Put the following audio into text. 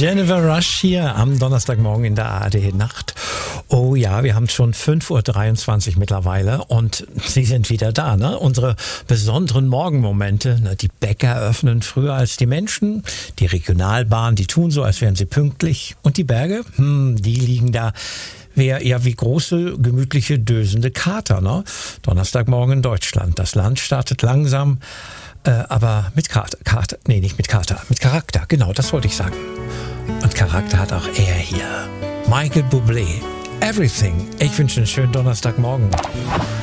Jennifer Rush hier am Donnerstagmorgen in der ARD Nacht. Oh ja, wir haben schon 5:23 Uhr mittlerweile und Sie sind wieder da, ne? Unsere besonderen Morgenmomente. Ne? Die Bäcker öffnen früher als die Menschen. Die Regionalbahnen, die tun so, als wären sie pünktlich. Und die Berge, die liegen da wie große, gemütliche, dösende Kater, ne? Donnerstagmorgen in Deutschland. Das Land startet langsam, aber mit mit Charakter. Genau, das wollte ich sagen. Und Charakter hat auch er hier. Michael Bublé. Everything. Ich wünsche einen schönen Donnerstagmorgen.